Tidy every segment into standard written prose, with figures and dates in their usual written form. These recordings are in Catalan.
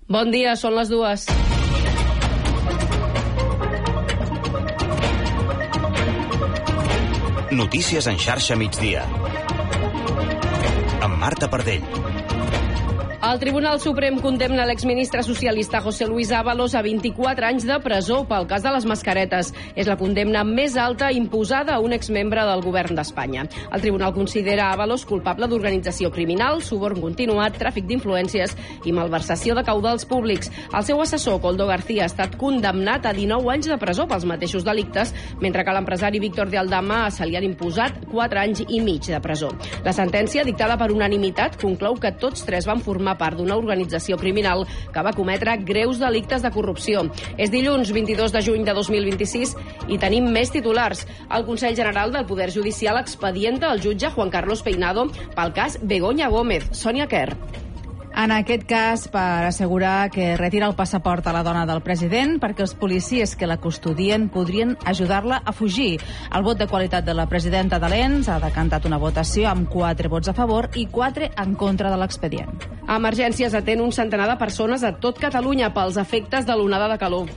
Bon dia, són les 2. Notícies en xarxa migdia. Amb Marta Pardell. El Tribunal Suprem condemna l'exministre socialista José Luis Ábalos a 24 anys de presó pel cas de les mascaretes. És la condemna més alta imposada a un exmembre del govern d'Espanya. El tribunal considera Ábalos culpable d'organització criminal, suborn continuat, tràfic d'influències i malversació de caudals públics. El seu assessor, Koldo García, ha estat condemnat a 19 anys de presó pels mateixos delictes, mentre que l'empresari Víctor de Aldama se li han imposat 4 anys i mig de presó. La sentència, dictada per unanimitat, conclou que tots tres van formar part d'una organització criminal que va cometre greus delictes de corrupció. És dilluns 22 de juny de 2026 i tenim més titulars. El Consell General del Poder Judicial expedienta el jutge Juan Carlos Peinado pel cas Begoña Gómez. Sònia Quer. En aquest cas, per assegurar que retira el passaport a la dona del president perquè els policies que la custodien podrien ajudar-la a fugir. El vot de qualitat de la presidenta de l'ENS ha decantat una votació amb 4 vots a favor i 4 en contra de l'expedient. Emergències atén un centenar de persones a tot Catalunya pels efectes de l'onada de calor.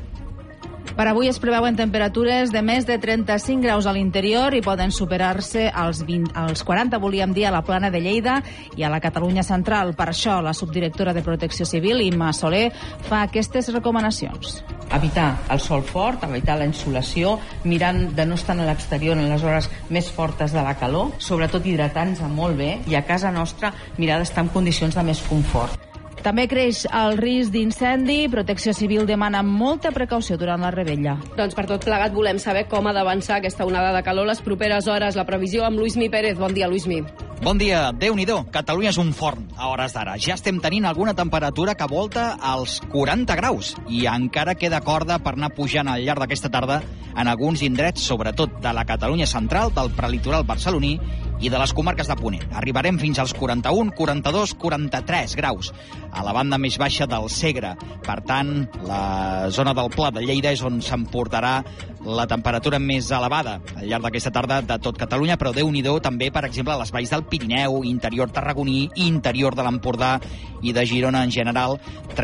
Per avui es preveuen temperatures de més de 35 graus a l'interior i poden superar-se als 40, volíem dir, a la Plana de Lleida i a la Catalunya central. Per això, la subdirectora de Protecció Civil, Imma Soler, fa aquestes recomanacions. Evitar el sol fort, evitar la insolació, mirant de no estar a l'exterior en les hores més fortes de la calor, sobretot hidratant-se molt bé, i a casa nostra mirar d'estar en condicions de més confort. També creix el risc d'incendi. Protecció Civil demana molta precaució durant la revetlla. Doncs per tot plegat volem saber com ha d'avançar aquesta onada de calor les properes hores. La previsió amb Luismi Pérez. Bon dia, Luismi. Bon dia. Déu-n'hi-do. Catalunya és un forn a hores d'ara. Ja estem tenint alguna temperatura que volta als 40 graus i encara queda corda per anar pujant al llarg d'aquesta tarda en alguns indrets, sobretot de la Catalunya central, del prelitoral barceloní i de les comarques de Ponent. Arribarem fins als 41, 42, 43 graus a la banda més baixa del Segre. Per tant, la zona del Pla de Lleida és on s'emportarà la temperatura més elevada al llarg d'aquesta tarda de tot Catalunya, però Déu-n'hi-do també, per exemple, a les valls del Pirineu, interior tarragoní, interior de l'Empordà i de Girona en general,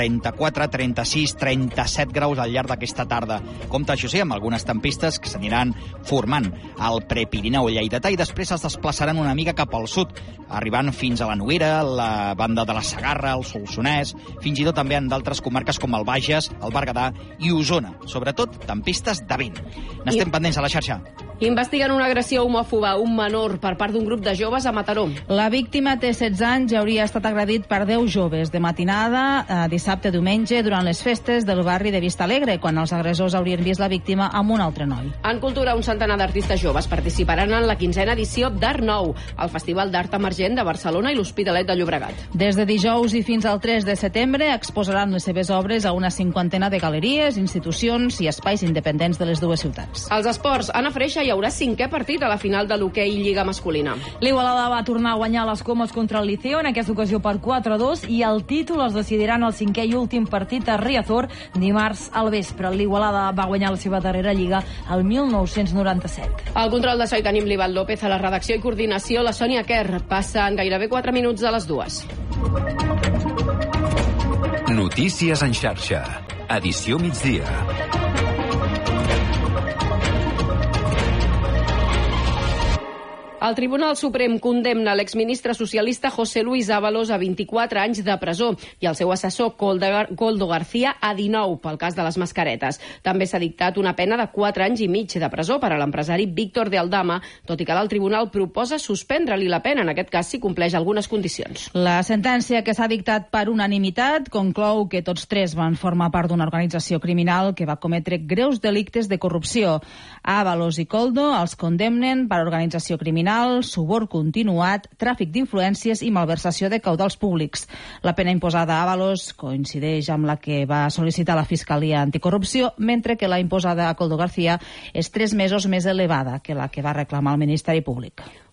34, 36, 37 graus al llarg d'aquesta tarda. Compte, això sí, amb algunes tempistes que s'aniran formant al Prepirineu lleidatà i després es desplaçaran una mica cap al sud, arribant fins a la Noguera, la banda de la Segarra, el Solsonès, fins i tot també en d'altres comarques com el Bages, el Berguedà i Osona. Sobretot tempistes de vent. N'estem pendents a la xarxa. Investiguen una agressió homòfoba a un menor per part d'un grup de joves a Mataró. La víctima té 16 anys i hauria estat agredit per 10 joves de matinada, dissabte, diumenge, durant les festes del barri de Vista Alegre, quan els agressors haurien vist la víctima amb un altre noi. En cultura, un centenar d'artistes joves participaran en la 15a edició d'Art Nou, el Festival d'Art Emergent de Barcelona i l'Hospitalet de Llobregat. Des de dijous i fins al 3 de setembre exposaran les seves obres a una 50ena de galeries, institucions i espais independents de les dues ciutats. Als esports, Anna Freixa hi haurà 5è partit a la final de l'hoquei Lliga masculina. L'Igualada va tornar a guanyar les Comes contra el Liceo, en aquesta ocasió per 4-2, i el títol es decidiran al 5è i últim partit a Riazor dimarts al vespre. L'Igualada va guanyar la seva darrera Lliga el 1997. Al control de so hi tenim l'Ivan López, a la redacció i coordinació la Sònia Quer. Passen gairebé 4 minuts de les 2. Notícies en xarxa. Edició migdia. El Tribunal Suprem condemna l'exministre socialista José Luis Ábalos a 24 anys de presó i el seu assessor Koldo García a 19 pel cas de les mascaretes. També s'ha dictat una pena de 4 anys i mig de presó per a l'empresari Víctor de Aldama, tot i que el tribunal proposa suspendre-li la pena, en aquest cas si compleix algunes condicions. La sentència, que s'ha dictat per unanimitat, conclou que tots tres van formar part d'una organització criminal que va cometre greus delictes de corrupció. Ábalos i Koldo els condemnen per organització criminal, suborn continuat, tràfic d'influències i malversació de caudals públics. La pena imposada a Ábalos coincideix amb la que va sol·licitar la Fiscalia Anticorrupció, mentre que la imposada a Koldo García és 3 mesos més elevada que la que va reclamar el Ministeri Públic.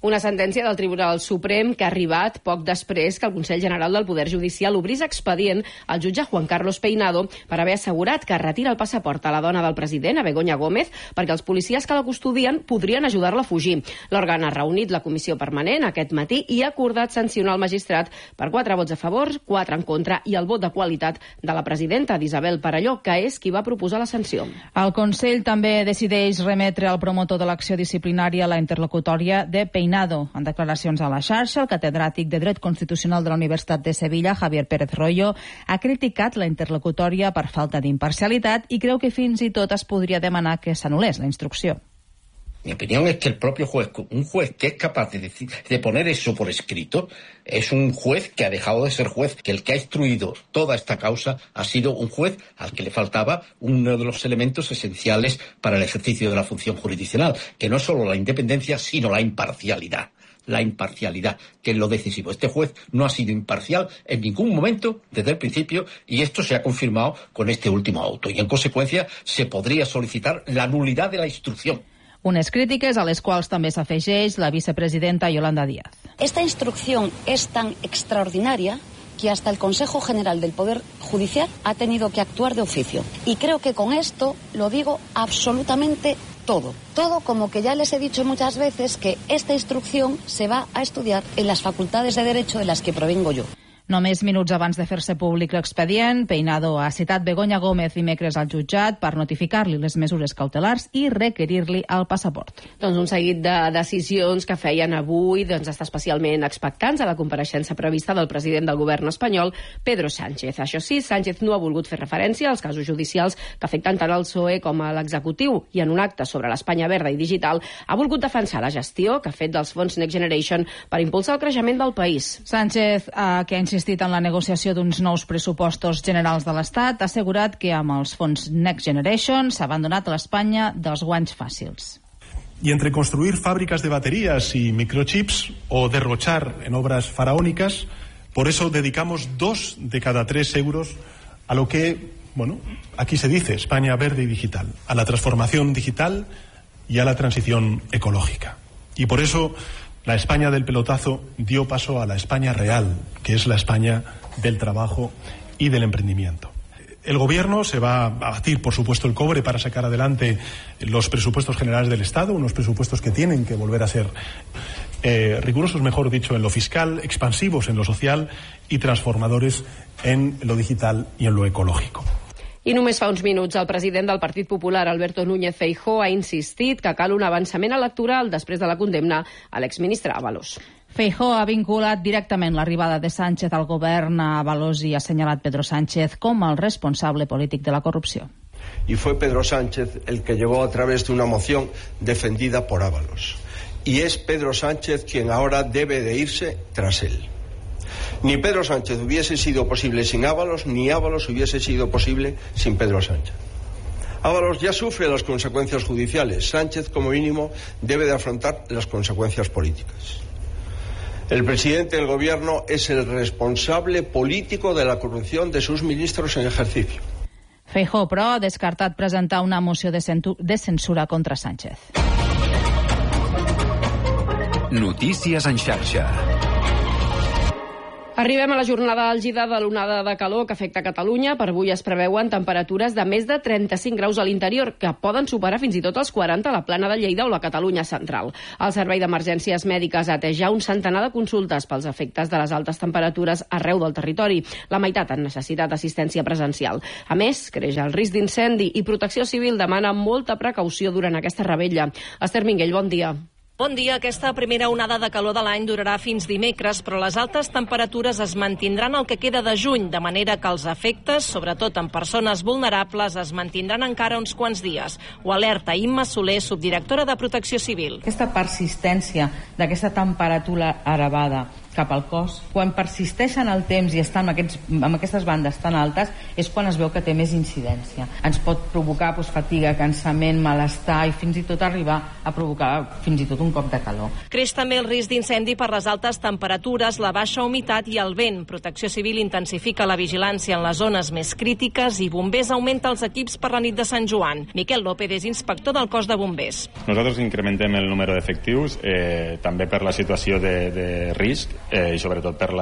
Una sentència del Tribunal Suprem que ha arribat poc després que el Consell General del Poder Judicial obrís expedient al jutge Juan Carlos Peinado per haver assegurat que retira el passaport a la dona del president, a Begoña Gómez, perquè els policies que la custodien podrien ajudar-la a fugir. L'òrgan ha reunit la comissió permanent aquest matí i ha acordat sancionar el magistrat per 4 vots a favor, 4 en contra i el vot de qualitat de la presidenta, d'Isabel Parelló, que és qui va proposar la sanció. El Consell també decideix remetre al promotor de l'acció disciplinària la interlocutòria de Peinado. En declaracions a la xarxa, el catedràtic de Dret Constitucional de la Universitat de Sevilla, Javier Pérez Royo, ha criticat la interlocutòria per falta d'imparcialitat i creu que fins i tot es podria demanar que s'anul·lés la instrucció. Mi opinión es que el propio juez, un juez que es capaz de poner eso por escrito, es un juez que ha dejado de ser juez, que el que ha instruido toda esta causa ha sido un juez al que le faltaba uno de los elementos esenciales para el ejercicio de la función jurisdiccional, que no es solo la independencia, sino la imparcialidad. La imparcialidad, que es lo decisivo. Este juez no ha sido imparcial en ningún momento desde el principio y esto se ha confirmado con este último auto. Y en consecuencia se podría solicitar la nulidad de la instrucción. Unes crítiques a les quals també s'afegeix la vicepresidenta Yolanda Díaz. Esta instrucción es tan extraordinaria que hasta el Consejo General del Poder Judicial ha tenido que actuar de oficio. Y creo que con esto lo digo absolutamente todo. Todo, como que ya les he dicho muchas veces, que esta instrucción se va a estudiar en las facultades de Derecho de las que provengo yo. Només minuts abans de fer-se públic l'expedient, Peinado ha citat Begoña Gómez dimecres al jutjat per notificar-li les mesures cautelars i requerir-li el passaport. Doncs un seguit de decisions que feien avui estar especialment expectants a la compareixença prevista del president del govern espanyol, Pedro Sánchez. Això sí, Sánchez no ha volgut fer referència als casos judicials que afecten tant el PSOE com a l'executiu i en un acte sobre l'Espanya verda i digital ha volgut defensar la gestió que ha fet dels fons Next Generation per impulsar el creixement del país. Sánchez, que ha insistit en la negociació d'uns nous pressupostos generals de l'Estat, ha assegurat que amb els fons Next Generation s'ha abandonat l'Espanya dels guanys fàcils. Y entre construir fábricas de baterías y microchips o derrochar en obras faraónicas, por eso dedicamos 2 de cada 3 euros a lo que, aquí se dice España verde y digital, a la transformación digital y a la transición ecológica. Y por eso la España del pelotazo dio paso a la España real, que es la España del trabajo y del emprendimiento. El Gobierno se va a batir, por supuesto, el cobre para sacar adelante los presupuestos generales del Estado, unos presupuestos que tienen que volver a ser rigurosos, mejor dicho, en lo fiscal, expansivos en lo social y transformadores en lo digital y en lo ecológico. I només fa uns minuts el president del Partit Popular, Alberto Núñez Feijóo, ha insistit que cal un avançament electoral després de la condemna a l'exministre Ábalos. Feijóo ha vinculat directament l'arribada de Sánchez al govern a Ábalos i ha assenyalat Pedro Sánchez com el responsable polític de la corrupció. Y fue Pedro Sánchez el que llegó a través de una moción defendida por Ábalos. Y es Pedro Sánchez quien ahora debe de irse tras él. Ni Pedro Sánchez hubiese sido posible sin Ábalos, ni Ábalos hubiese sido posible sin Pedro Sánchez. Ábalos ya sufre las consecuencias judiciales. Sánchez, como mínimo, debe de afrontar las consecuencias políticas. El presidente del Gobierno es el responsable político de la corrupción de sus ministros en ejercicio. Feijóo, però, ha descartat presentar una moció de censura contra Sánchez. Notícies en xarxa. Arribem a la jornada àlgida de l'onada de calor que afecta Catalunya. Per avui es preveuen temperatures de més de 35 graus a l'interior, que poden superar fins i tot els 40 a la Plana de Lleida o la Catalunya central. El Servei d'Emergències Mèdiques ha atès ja un centenar de consultes pels efectes de les altes temperatures arreu del territori. La meitat han necessitat assistència presencial. A més, creix el risc d'incendi i Protecció Civil demana molta precaució durant aquesta revetlla. Esther Minguell, bon dia. Bon dia. Aquesta primera onada de calor de l'any durarà fins dimecres, però les altes temperatures es mantindran el que queda de juny, de manera que els efectes, sobretot en persones vulnerables, es mantindran encara uns quants dies. Ho alerta Imma Soler, subdirectora de Protecció Civil. Aquesta persistència d'aquesta temperatura elevada cap al cos. Quan persisteixen el temps i estan amb aquestes bandes tan altes és quan es veu que té més incidència. Ens pot provocar fatiga, cansament, malestar i fins i tot arribar a provocar fins i tot un cop de calor. Creix també el risc d'incendi per les altes temperatures, la baixa humitat i el vent. Protecció Civil intensifica la vigilància en les zones més crítiques i Bombers augmenta els equips per la nit de Sant Joan. Miquel López és inspector del cos de bombers. Nosaltres incrementem el número d'efectius també per la situació de risc i sobretot per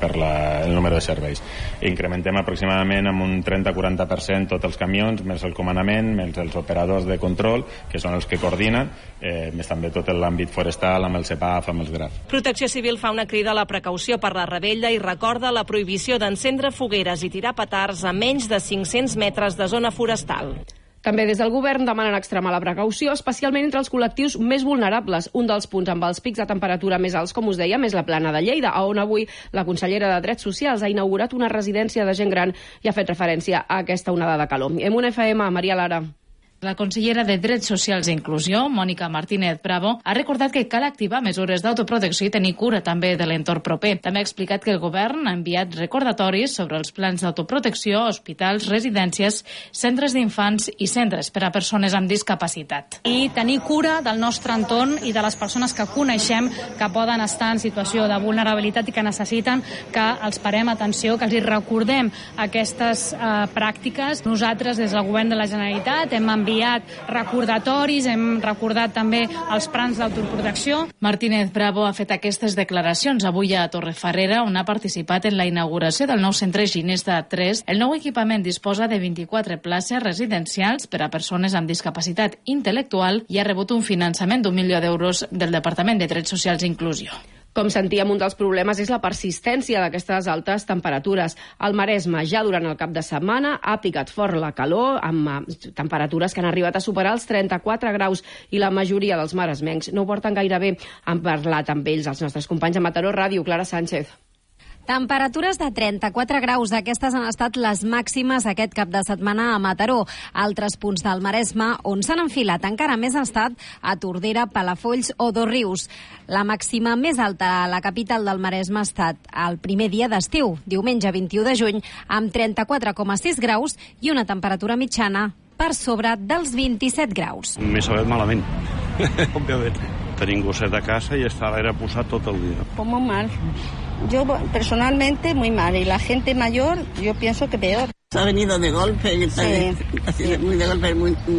el número de serveis. Incrementem aproximadament amb un 30-40% tots els camions, més el comandament, més els operadors de control, que són els que coordinen, més també tot l'àmbit forestal, amb el CEPAF, amb els GRAF. Protecció Civil fa una crida a la precaució per la revetlla i recorda la prohibició d'encendre fogueres i tirar petards a menys de 500 metres de zona forestal. També des del govern demanen extremar la precaució, especialment entre els col·lectius més vulnerables. Un dels punts amb els pics de temperatura més alts, com us dèiem, és la Plana de Lleida, on avui la consellera de Drets Socials ha inaugurat una residència de gent gran i ha fet referència a aquesta onada de calor. En una FM, Maria Lara. La consellera de Drets Socials i Inclusió, Mònica Martínez Bravo, ha recordat que cal activar mesures d'autoprotecció i tenir cura també de l'entorn proper. També ha explicat que el govern ha enviat recordatoris sobre els plans d'autoprotecció a hospitals, residències, centres d'infants i centres per a persones amb discapacitat. I tenir cura del nostre entorn i de les persones que coneixem que poden estar en situació de vulnerabilitat i que necessiten que els parem atenció, que els recordem aquestes pràctiques. Nosaltres, des del govern de la Generalitat, hem enviat recordatoris, hem recordat també els plans d'autoprotecció. Martínez Bravo ha fet aquestes declaracions avui a Torrefarrera, on ha participat en la inauguració del nou centre Ginesta 3. El nou equipament disposa de 24 places residencials per a persones amb discapacitat intel·lectual i ha rebut un finançament d'1 milió d'euros del Departament de Drets Socials i Inclusió. Com sentíem, un dels problemes és la persistència d'aquestes altes temperatures. Al Maresme, ja durant el cap de setmana, ha picat fort la calor, amb temperatures que han arribat a superar els 34 graus, i la majoria dels maresmencs no ho porten gaire bé. Han parlat amb ells els nostres companys de Mataró Ràdio, Clara Sánchez. Temperatures de 34 graus. Aquestes han estat les màximes aquest cap de setmana a Mataró. Altres punts del Maresme on s'han enfilat encara més han estat a Tordera, Palafolls o Dosrius. La màxima més alta a la capital del Maresme ha estat el primer dia d'estiu, diumenge 21 de juny, amb 34,6 graus i una temperatura mitjana per sobre dels 27 graus. M'he sabut malament, òbviament. Tenim gosset a casa i està l'aire posat tot el dia. Pues muy mal. Yo personalmente muy mal y la gente mayor yo pienso que peor. Ha venido de golpe, sí. Así muy de golpe,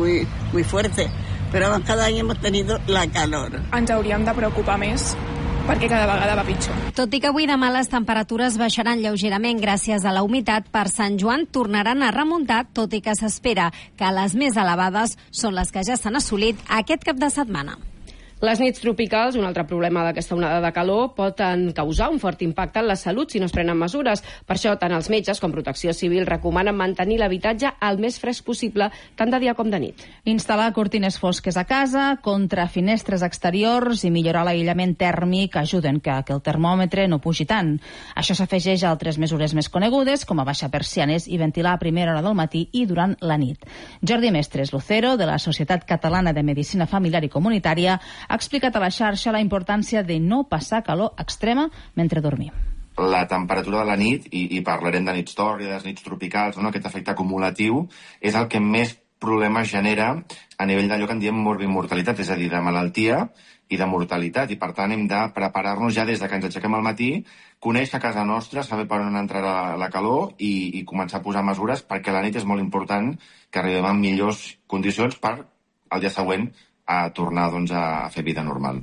muy fuerte. Pero cada any hemos tenido la calor. Ens hauríem de preocupar més perquè cada vegada va pitjor. Tot i que avui demà les temperatures baixaran lleugerament gràcies a la humitat, per Sant Joan tornaran a remuntar, tot i que s'espera que les més elevades són les que ja s'han assolit aquest cap de setmana. Les nits tropicals, un altre problema d'aquesta onada de calor, poden causar un fort impacte en la salut si no es prenen mesures. Per això, tant els metges com Protecció Civil recomanen mantenir l'habitatge el més fresc possible, tant de dia com de nit. Instal·lar cortines fosques a casa, contrafinestres exteriors i millorar l'aïllament tèrmic ajuden que el termòmetre no pugi tant. Això s'afegeix a altres mesures més conegudes, com abaixar persianes i ventilar a primera hora del matí i durant la nit. Jordi Mestres Lucero, de la Societat Catalana de Medicina Familiar i Comunitària, ha explicat a la xarxa la importància de no passar calor extrema mentre dormim. La temperatura de la nit, i parlarem de nits tòrrides, nits tropicals, no? Aquest efecte acumulatiu, és el que més problemes genera a nivell d'allò que en diem morbimortalitat, és a dir, de malaltia i de mortalitat, i per tant hem de preparar-nos ja des de que ens aixequem al matí, conèixer a casa nostra, saber per on entrarà la calor i començar a posar mesures, perquè la nit és molt important que arribem en millors condicions per al dia següent a tornar a fer vida normal.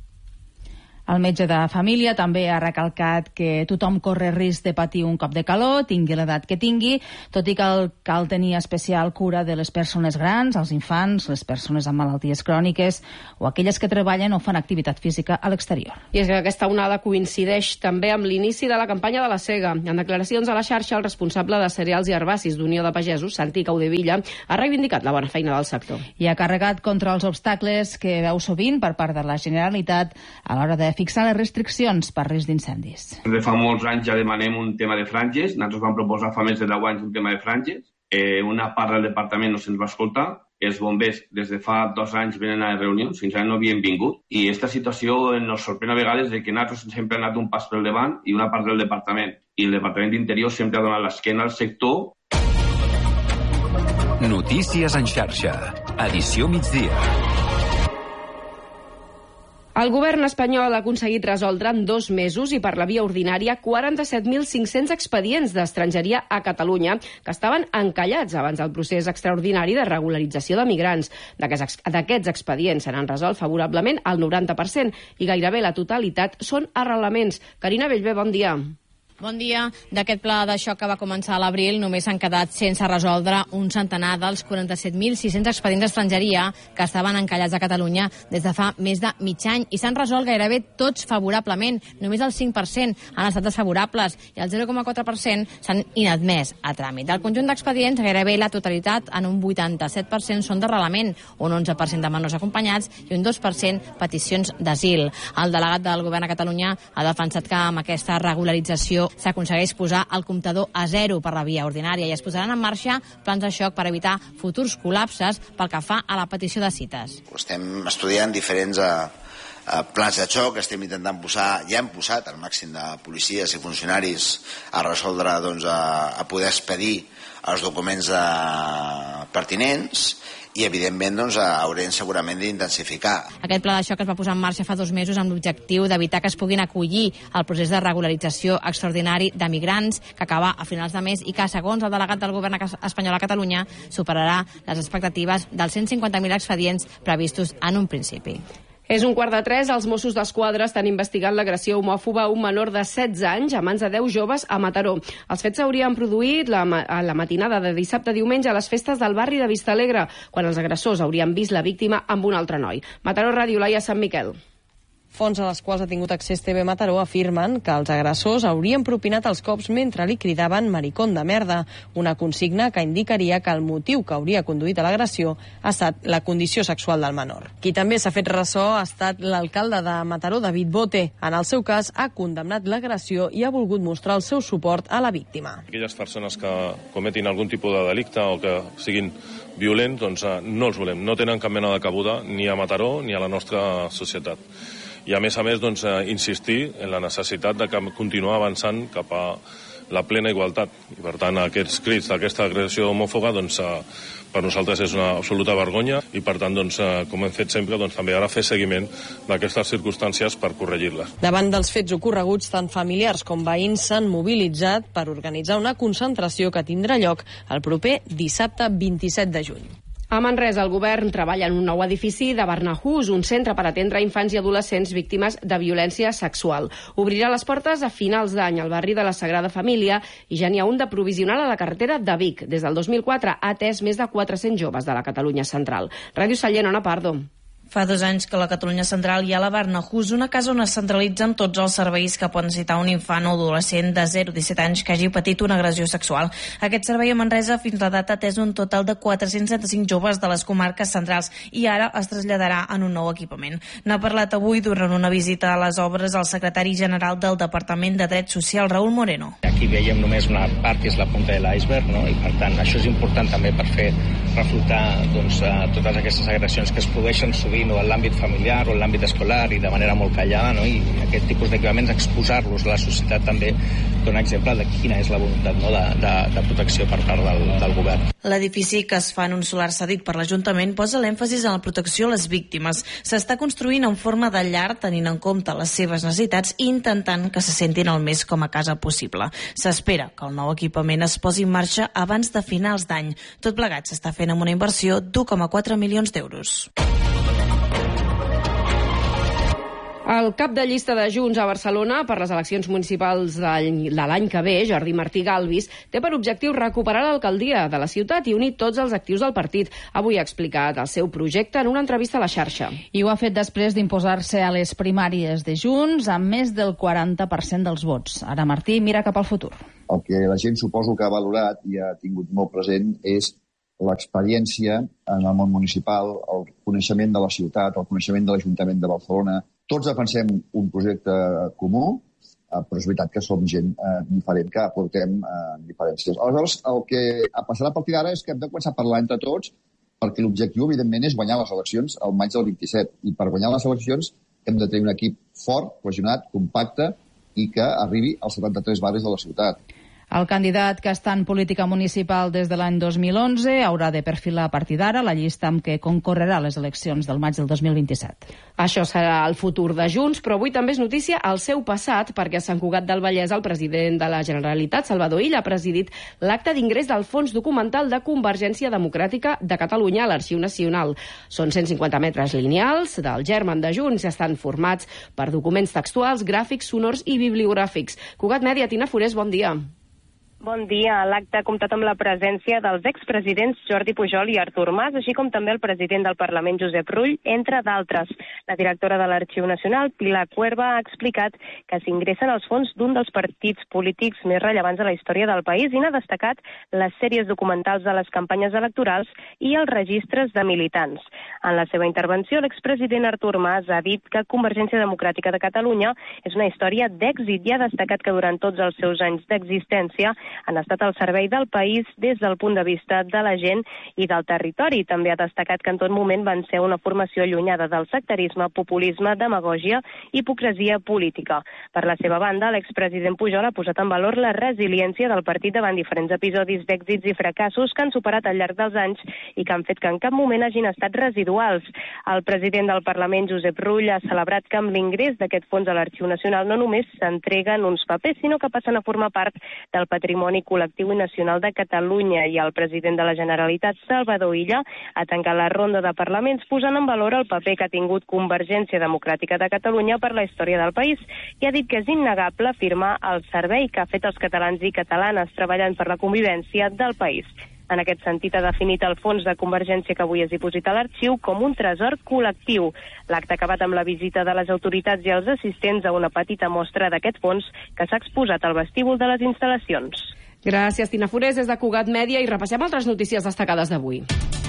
El metge de família també ha recalcat que tothom corre risc de patir un cop de calor, tingui l'edat que tingui, tot i que cal tenir especial cura de les persones grans, els infants, les persones amb malalties cròniques o aquelles que treballen o fan activitat física a l'exterior. I és que aquesta onada coincideix també amb l'inici de la campanya de la sega. En declaracions a la xarxa, el responsable de cereals i herbacis d'Unió de Pagesos, Santi Caudevilla, ha reivindicat la bona feina del sector. I ha carregat contra els obstacles que veu sovint per part de la Generalitat a l'hora de fixar les restriccions per risc d'incendis. De fa molts anys ja demanem un tema de franges. Nosaltres vam proposar fa més de 10 anys un tema de franges. Una part del departament no se'ns va escoltar els bombers des de fa 2 anys venen a reunions, fins ara no havien vingut, i aquesta situació ens sorprèn a vegades de que nosaltres sempre hem anat un pas pel davant i una part del departament, i el Departament d'Interior sempre ha donat l'esquena al sector. Notícies en xarxa. Edició migdia. El govern espanyol ha aconseguit resoldre en 2 mesos i per la via ordinària 47.500 expedients d'estrangeria a Catalunya que estaven encallats abans del procés extraordinari de regularització de migrants. D'aquests expedients se n'han resolt favorablement el 90% i gairebé la totalitat són arrelaments. Carina Bellver, bon dia. Bon dia. D'aquest pla de xoc que va començar a l'abril només han quedat sense resoldre un centenar dels 47.600 expedients d'estrangeria que estaven encallats a Catalunya des de fa més de mig any i s'han resolt gairebé tots favorablement. Només el 5% han estat desfavorables i el 0,4% s'han inadmès a tràmit. Del conjunt d'expedients, gairebé la totalitat, en un 87%, són d'arrelament, un 11% de menors acompanyats i un 2% peticions d'asil. El delegat del govern a Catalunya ha defensat que amb aquesta regularització s'aconsegueix posar el comptador a 0 per la via ordinària i es posaran en marxa plans de xoc per evitar futurs col·lapses pel que fa a la petició de cites. Estem estudiant diferents plans de xoc, estem intentant posar, ja hem posat el màxim de policies i funcionaris a resoldre, a poder expedir els documents pertinents i, evidentment, haurem segurament d'intensificar. Aquest pla de xoc es va posar en marxa fa 2 mesos amb l'objectiu d'evitar que es puguin acollir al procés de regularització extraordinari de migrants que acaba a finals de mes i que, segons el delegat del govern espanyol a Catalunya, superarà les expectatives dels 150.000 expedients previstos en un principi. És 2:45, els Mossos d'Esquadra estan investigant l'agressió homòfoba a un menor de 16 anys a mans de 10 joves a Mataró. Els fets s'haurien produït a la matinada de dissabte a diumenge a les festes del barri de Vistalegre, quan els agressors haurien vist la víctima amb un altre noi. Mataró Ràdio, Laia Sant Miquel. Fonts a les quals ha tingut accés TV Mataró afirmen que els agressors haurien propinat els cops mentre li cridaven maricón de merda, una consigna que indicaria que el motiu que hauria conduït a l'agressió ha estat la condició sexual del menor. Qui també s'ha fet ressò ha estat l'alcalde de Mataró, David Bote. En el seu cas, ha condemnat l'agressió i ha volgut mostrar el seu suport a la víctima. Aquelles persones que cometin algun tipus de delicte o que siguin violents, no els volem. No tenen cap mena de cabuda ni a Mataró ni a la nostra societat. I, a més, insistir en la necessitat de continuar avançant cap a la plena igualtat. I, per tant, aquests crits d'aquesta agressió homòfoba, per nosaltres és una absoluta vergonya i, per tant, com hem fet sempre, també ara fer seguiment d'aquestes circumstàncies per corregir-les. Davant dels fets ocorreguts, tant familiars com veïns s'han mobilitzat per organitzar una concentració que tindrà lloc el proper dissabte 27 de juny. A Manresa, el govern treballa en un nou edifici de Barnahus, un centre per atendre infants i adolescents víctimes de violència sexual. Obrirà les portes a finals d'any al barri de la Sagrada Família i ja n'hi ha un de provisional a la carretera de Vic. Des del 2004 ha atès més de 400 joves de la Catalunya central. Ràdio Sallent, Ona Pardo. Fa 2 anys que a la Catalunya central hi ha la Barnahus, una casa on es centralitzen tots els serveis que pot necessitar un infant o adolescent de 0 a 17 anys que hagi patit una agressió sexual. Aquest servei a Manresa fins la data ha atès un total de 475 joves de les comarques centrals i ara es traslladarà en un nou equipament. N'ha parlat avui durant una visita a les obres el secretari general del Departament de Drets Socials, Raúl Moreno. Aquí veiem només una part que és la punta de l'iceberg, no? I per tant això és important també per fer reflotar totes aquestes agressions que es produeixen sovint o en l'àmbit familiar o en l'àmbit escolar i de manera molt callada, no? I aquest tipus d'equipaments exposar-los a la societat també dona exemple de quina és la voluntat, no? de protecció per part del govern. L'edifici, que es fa en un solar cedit per l'Ajuntament, posa l'èmfasis en la protecció a les víctimes. S'està construint en forma de llar tenint en compte les seves necessitats i intentant que se sentin el més com a casa possible. S'espera que el nou equipament es posi en marxa abans de finals d'any. Tot plegat s'està fent amb una inversió d'1,4 milions d'euros. El cap de llista de Junts a Barcelona per les eleccions municipals de l'any que ve, Jordi Martí Galvis, té per objectiu recuperar l'alcaldia de la ciutat i unir tots els actius del partit. Avui ha explicat el seu projecte en una entrevista a la xarxa. I ho ha fet després d'imposar-se a les primàries de Junts amb més del 40% dels vots. Ara Martí mira cap al futur. El que la gent suposo que ha valorat i ha tingut molt present és l'experiència en el món municipal, el coneixement de la ciutat, el coneixement de l'Ajuntament de Barcelona. Tots defensem un projecte comú, però és veritat que som gent diferent, que aportem diferències. Aleshores, el que passarà a partir d'ara és que hem de començar a parlar entre tots perquè l'objectiu, evidentment, és guanyar les eleccions al maig del 27. I per guanyar les eleccions hem de tenir un equip fort, cohesionat, compacte i que arribi als 73 barris de la ciutat. El candidat que està en política municipal des de l'any 2011 haurà de perfilar a partir d'ara la llista amb què concorrerà a les eleccions del maig del 2027. Això serà el futur de Junts, però avui també és notícia el seu passat, perquè a Sant Cugat del Vallès el president de la Generalitat, Salvador Illa, ha presidit l'acte d'ingrés del Fons Documental de Convergència Democràtica de Catalunya a l'Arxiu Nacional. Són 150 metres lineals del germen de Junts i estan formats per documents textuals, gràfics, sonors i bibliogràfics. Cugat Mèdia, Tina Forés, bon dia. Bon dia. L'acte ha comptat amb la presència dels expresidents Jordi Pujol i Artur Mas, així com també el president del Parlament, Josep Rull, entre d'altres. La directora de l'Arxiu Nacional, Pilar Cuerva, ha explicat que s'ingressen els fons d'un dels partits polítics més rellevants de la història del país i n'ha destacat les sèries documentals de les campanyes electorals i els registres de militants. En la seva intervenció, l'expresident Artur Mas ha dit que Convergència Democràtica de Catalunya és una història d'èxit i ha destacat que durant tots els seus anys d'existència han estat al servei del país des del punt de vista de la gent i del territori. També ha destacat que en tot moment van ser una formació allunyada del sectarisme, populisme, demagògia i hipocresia política. Per la seva banda, l'expresident Pujol ha posat en valor la resiliència del partit davant diferents episodis d'èxits i fracassos que han superat al llarg dels anys i que han fet que en cap moment hagin estat residuals. El president del Parlament, Josep Rull, ha celebrat que amb l'ingrés d'aquest fons a l'Arxiu Nacional no només s'entreguen uns papers, sinó que passen a formar part del patrimoni col·lectiu i nacional de Catalunya, i el president de la Generalitat, Salvador Illa, ha tancat la ronda de parlaments posant en valor el paper que ha tingut Convergència Democràtica de Catalunya per la història del país i ha dit que és innegable afirmar el servei que ha fet als catalans i catalanes treballant per la convivència del país. En aquest sentit, ha definit el fons de Convergència que avui es diposita a l'arxiu com un tresor col·lectiu. L'acte ha acabat amb la visita de les autoritats i els assistents a una petita mostra d'aquest fons que s'ha exposat al vestíbul de les instal·lacions. Gràcies, Tina Forés, des de Cugat Mèdia, i repassem altres notícies destacades d'avui.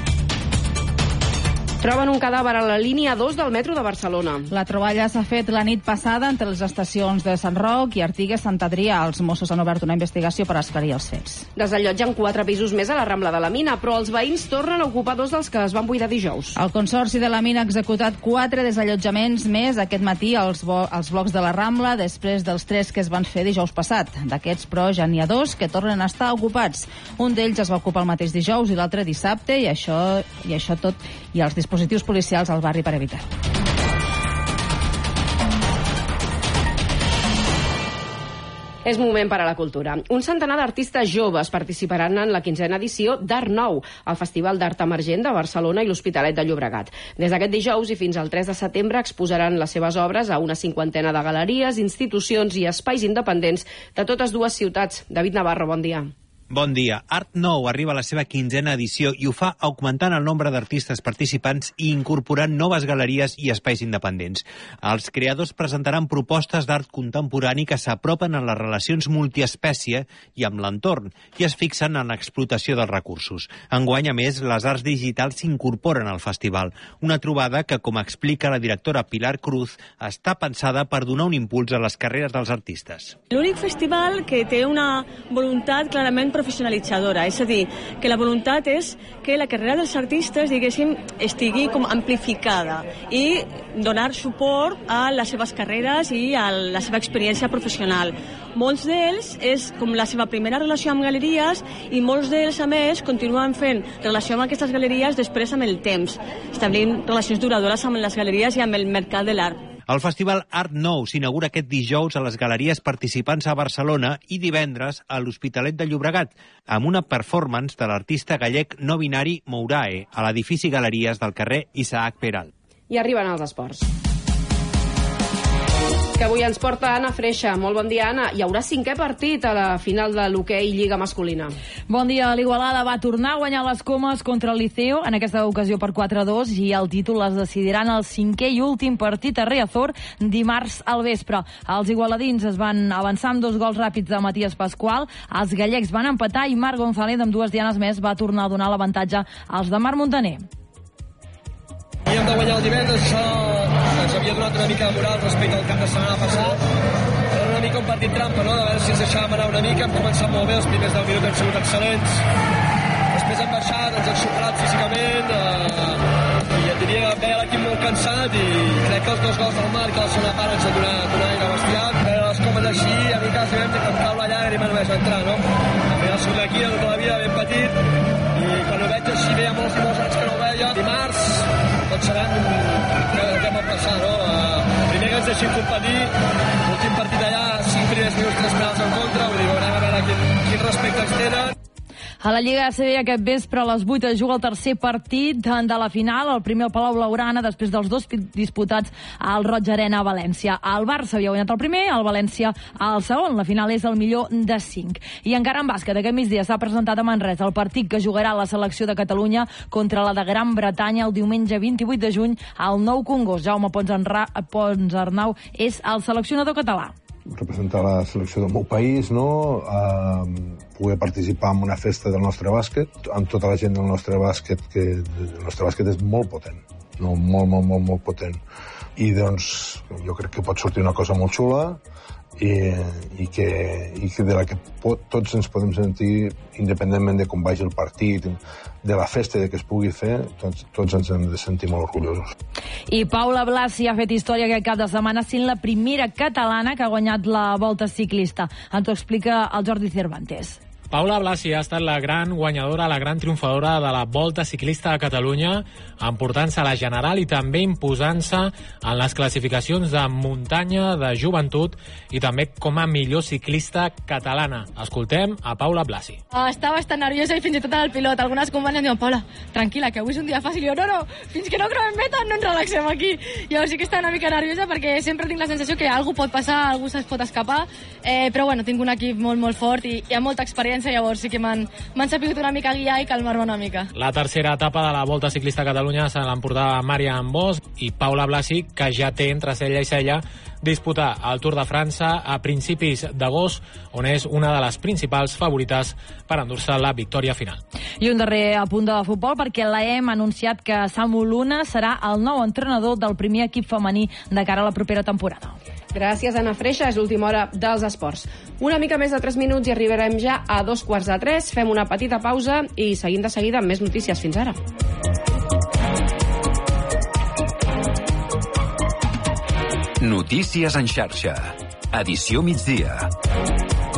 Troben un cadàver a la línia 2 del metro de Barcelona. La troballa s'ha fet la nit passada entre les estacions de Sant Roc i Artigas Sant Adrià. Els Mossos han obert una investigació per esclarir els fets. Desallotgen 4 pisos més a la Rambla de la Mina, però els veïns tornen a ocupar 2 dels que es van buidar dijous. El Consorci de la Mina ha executat 4 desallotjaments més aquest matí als blocs de la Rambla, després dels 3 que es van fer dijous passat. D'aquests, però, ja n'hi ha 2 que tornen a estar ocupats. Un d'ells es va ocupar el mateix dijous i l'altre dissabte, i això tot, i els dispositius policials al barri per evitar. És moment per a la cultura. Un centenar d'artistes joves participaran en la 15a edició d'Art Nou, el Festival d'Art Emergent de Barcelona i l'Hospitalet de Llobregat. Des d'aquest dijous i fins al 3 de setembre exposaran les seves obres a una 50ena de galeries, institucions i espais independents de totes dues ciutats. David Navarro, bon dia. Bon dia. Art Nou arriba a la seva 15a edició i ho fa augmentant el nombre d'artistes participants i incorporant noves galeries i espais independents. Els creadors presentaran propostes d'art contemporani que s'apropen a les relacions multiespècie i amb l'entorn i es fixen en l'explotació dels recursos. Enguany, a més, les arts digitals s'incorporen al festival. Una trobada que, com explica la directora Pilar Cruz, està pensada per donar un impuls a les carreres dels artistes. L'únic festival que té una voluntat clarament professionalitzadora, és a dir, que la voluntat és que la carrera dels artistes, diguéssim, estigui com amplificada i donar suport a les seves carreres i a la seva experiència professional. Molts d'ells és com la seva primera relació amb galeries i molts d'ells, a més, continuen fent relació amb aquestes galeries després amb el temps, establint relacions duradores amb les galeries i amb el mercat de l'art. El festival Art Nou s'inaugura aquest dijous a les galeries participants a Barcelona i divendres a l'Hospitalet de Llobregat, amb una performance de l'artista gallec no binari Mourae a l'edifici Galeries del carrer Isaac Peral. I arriben els esports, que avui ens porta Anna Freixa. Molt bon dia, Anna. Hi haurà 5è partit a la final de l'hoquei Lliga masculina. Bon dia. L'Igualada va tornar a guanyar les Comes contra el Liceo, en aquesta ocasió per 4-2, i el títol es decidiran el 5è i últim partit a Riazor dimarts al vespre. Els igualadins es van avançar amb 2 gols ràpids de Matías Pascual, els gallecs van empatar i Marc González, amb 2 dianes més, va tornar a donar l'avantatge als de Marc Montaner. Havíem de guanyar el divendres, això ens havia donat una mica de moral respecte al cap de setmana passat. Era una mica un partit trampa, no? A veure si ens deixàvem anar una mica. Hem començat molt bé, els primers 10 minuts han sigut excel·lents. Després hem baixat, ens hem superat físicament, i et diria que veia l'equip molt cansat i crec que els 2 gols del Marc a la segona part ens han donat aire bestial. Veure les comes així, a mi quasi vam que em cau la llàgrima només va entrar, no? Al final soc d'aquí, tota la vida ben petit, i quan ho veig així veia molts i molts anys que no ho veia. Dimarts, tots sabem què va passar, no? Primer que ens deixin competir, l'últim partit allà, 5 primers minuts, 3 penals en contra, vull dir, veurem a veure quin respecte ens tenen. A la Lliga ACB aquest vespre a les 8 es juga el tercer partit de la final, el primer al Palau Blaugrana, després dels 2 disputats al Roig Arena a València. El Barça havia guanyat el primer, el València el segon. La final és el millor de 5. I encara en bàsquet, aquest migdia s'ha presentat a Manresa el partit que jugarà la selecció de Catalunya contra la de Gran Bretanya el diumenge 28 de juny al Nou Congost. Jaume Ponsarnau és el seleccionador català. Representar la selecció del meu país, no? Poder participar en una festa del nostre bàsquet, amb tota la gent del nostre bàsquet, que el nostre bàsquet és molt potent, no? molt potent. I doncs jo crec que pot sortir una cosa molt xula i que de la que tots ens podem sentir, independentment de com vagi el partit, de la festa de que es pugui fer, tots ens hem de sentir molt orgullosos. I Paula Blasi ha fet història aquest cap de setmana sent la primera catalana que ha guanyat la Volta Ciclista. Ens ho explica el Jordi Cervantes. Paula Blasi ha estat la gran guanyadora, la gran triomfadora de la Volta Ciclista de Catalunya, emportant-se a la general i també imposant-se en les classificacions de muntanya, de joventut i també com a millor ciclista catalana. Escoltem a Paula Blasi. Estava bastant nerviosa i fins i tot el pilot. Algunes companyes em diuen, Paula, tranquil·la, que avui és un dia fàcil. I jo, no, fins que no creuem meta no ens relaxem aquí. Llavors sí que estava una mica nerviosa perquè sempre tinc la sensació que algú pot passar, algú se'ls pot escapar, però bueno, tinc un equip molt fort i hi ha molta experiència. Llavors sí que m'han sapigut una mica guiar i calmar-me una mica. La tercera etapa de la Volta Ciclista a Catalunya se l'emportava Marian Bosch i Paula Blasi, que ja té entre cella i cella disputar el Tour de França a principis d'agost, on és una de les principals favorites per endur-se la victòria final. I un darrer apunt de futbol, perquè l'EM ha anunciat que Samu Luna serà el nou entrenador del primer equip femení de cara a la propera temporada. Gràcies, Anna Freixa. És l'última hora dels esports. Una mica més de 3 minuts i arribarem ja a 2:45. Fem una petita pausa i seguim de seguida amb més notícies. Fins ara. Notícies en xarxa. Edició migdia.